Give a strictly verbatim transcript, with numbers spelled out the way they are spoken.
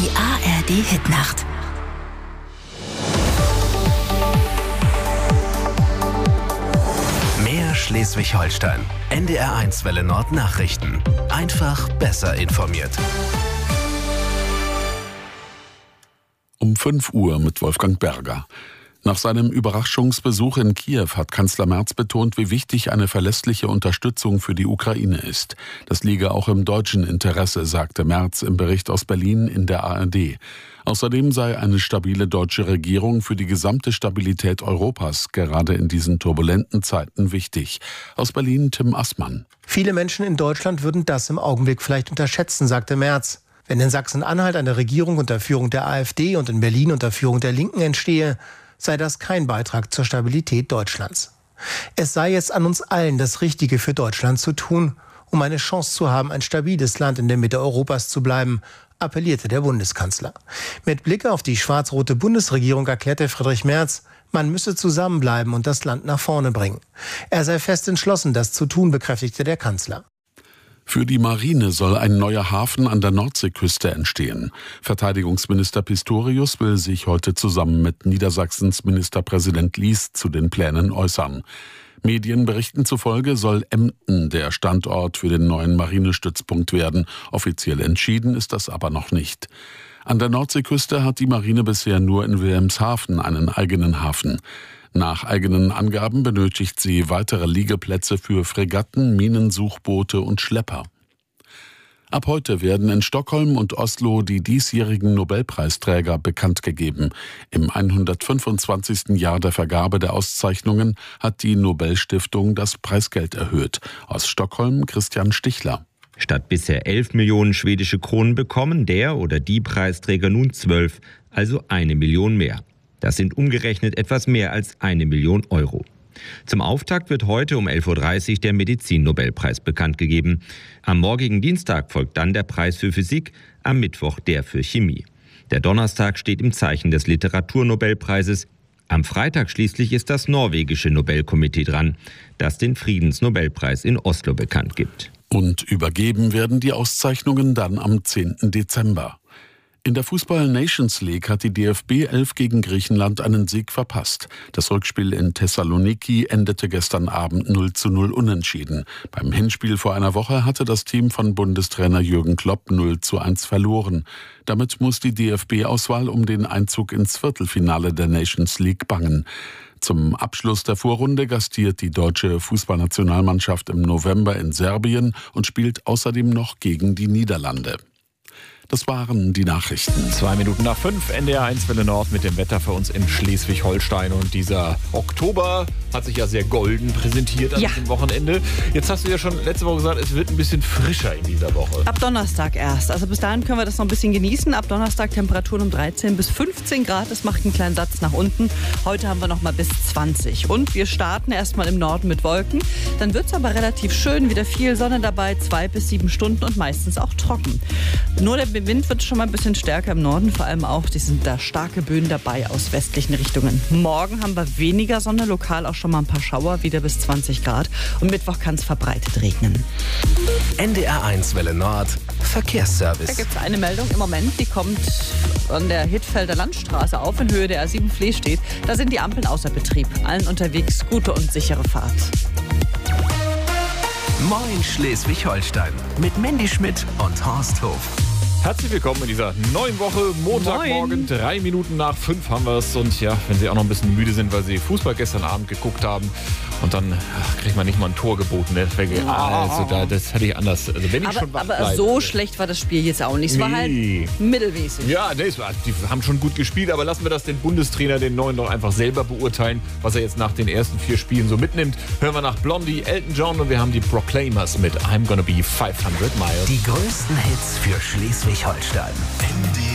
Die A R D-Hitnacht. Mehr Schleswig-Holstein. N D R eins Welle Nord Nachrichten. Einfach besser informiert. Um fünf Uhr mit Wolfgang Berger. Nach seinem Überraschungsbesuch in Kiew hat Kanzler Merz betont, wie wichtig eine verlässliche Unterstützung für die Ukraine ist. Das liege auch im deutschen Interesse, sagte Merz im Bericht aus Berlin in der A R D. Außerdem sei eine stabile deutsche Regierung für die gesamte Stabilität Europas gerade in diesen turbulenten Zeiten wichtig. Aus Berlin Tim Assmann. Viele Menschen in Deutschland würden das im Augenblick vielleicht unterschätzen, sagte Merz. Wenn in Sachsen-Anhalt eine Regierung unter Führung der AfD und in Berlin unter Führung der Linken entstehe, sei das kein Beitrag zur Stabilität Deutschlands. Es sei jetzt an uns allen, das Richtige für Deutschland zu tun, um eine Chance zu haben, ein stabiles Land in der Mitte Europas zu bleiben, appellierte der Bundeskanzler. Mit Blick auf die schwarz-rote Bundesregierung erklärte Friedrich Merz, man müsse zusammenbleiben und das Land nach vorne bringen. Er sei fest entschlossen, das zu tun, bekräftigte der Kanzler. Für die Marine soll ein neuer Hafen an der Nordseeküste entstehen. Verteidigungsminister Pistorius will sich heute zusammen mit Niedersachsens Ministerpräsident Lies zu den Plänen äußern. Medienberichten zufolge soll Emden der Standort für den neuen Marinestützpunkt werden. Offiziell entschieden ist das aber noch nicht. An der Nordseeküste hat die Marine bisher nur in Wilhelmshaven einen eigenen Hafen. Nach eigenen Angaben benötigt sie weitere Liegeplätze für Fregatten, Minensuchboote und Schlepper. Ab heute werden in Stockholm und Oslo die diesjährigen Nobelpreisträger bekannt gegeben. Im hundertfünfundzwanzigsten Jahr der Vergabe der Auszeichnungen hat die Nobelstiftung das Preisgeld erhöht. Aus Stockholm Christian Stichler. Statt bisher elf Millionen schwedische Kronen bekommen der oder die Preisträger nun zwölf, also eine Million mehr. Das sind umgerechnet etwas mehr als eine Million Euro. Zum Auftakt wird heute um elf Uhr dreißig der Medizin-Nobelpreis bekannt gegeben. Am morgigen Dienstag folgt dann der Preis für Physik, am Mittwoch der für Chemie. Der Donnerstag steht im Zeichen des Literaturnobelpreises. Am Freitag schließlich ist das norwegische Nobelkomitee dran, das den Friedensnobelpreis in Oslo bekannt gibt. Und übergeben werden die Auszeichnungen dann am zehnten Dezember. In der Fußball-Nations League hat die D F B elf gegen Griechenland einen Sieg verpasst. Das Rückspiel in Thessaloniki endete gestern Abend null zu null unentschieden. Beim Hinspiel vor einer Woche hatte das Team von Bundestrainer Jürgen Klopp null zu eins verloren. Damit muss die D F B-Auswahl um den Einzug ins Viertelfinale der Nations League bangen. Zum Abschluss der Vorrunde gastiert die deutsche Fußballnationalmannschaft im November in Serbien und spielt außerdem noch gegen die Niederlande. Das waren die Nachrichten. Zwei Minuten nach fünf, N D R eins Welle Nord mit dem Wetter für uns in Schleswig-Holstein. Und dieser Oktober hat sich ja sehr golden präsentiert an ja. diesem Wochenende. Jetzt hast du ja schon letzte Woche gesagt, es wird ein bisschen frischer in dieser Woche. Ab Donnerstag erst. Also bis dahin können wir das noch ein bisschen genießen. Ab Donnerstag Temperaturen um dreizehn bis fünfzehn Grad. Das macht einen kleinen Satz nach unten. Heute haben wir noch mal bis zwanzig. Und wir starten erstmal im Norden mit Wolken. Dann wird es aber relativ schön. Wieder viel Sonne dabei. Zwei bis sieben Stunden und meistens auch trocken. Nur der Wind wird schon mal ein bisschen stärker im Norden. Vor allem auch, die sind da starke Böen dabei aus westlichen Richtungen. Morgen haben wir weniger Sonne. Lokal auch schon mal ein paar Schauer. Wieder bis zwanzig Grad. Und Mittwoch kann es verbreitet regnen. N D R eins Welle Nord Verkehrsservice. Da gibt es eine Meldung im Moment, die kommt an der Hittfelder Landstraße auf, in Höhe der A sieben Flehstedt. Da sind die Ampeln außer Betrieb. Allen unterwegs gute und sichere Fahrt. Moin Schleswig-Holstein mit Mandy Schmidt und Horst Hof. Herzlich willkommen in dieser neuen Woche. Montagmorgen, Moin. drei Minuten nach fünf haben wir es. Und ja, wenn Sie auch noch ein bisschen müde sind, weil Sie Fußball gestern Abend geguckt haben und dann ach, kriegt man nicht mal ein Tor geboten. Ne? Also, da, das hätte ich anders. Also, wenn ich Aber, schon wach aber bleibe, so schlecht war das Spiel jetzt auch nicht. Es war halt Nee. mittelmäßig. Ja, nee, es war, die haben schon gut gespielt, aber lassen wir das den Bundestrainer, den neuen, doch einfach selber beurteilen, was er jetzt nach den ersten vier Spielen so mitnimmt. Hören wir nach Blondie, Elton John und wir haben die Proclaimers mit I'm Gonna Be fünfhundert Miles. Die größten Hits für Schleswig-Holstein. N D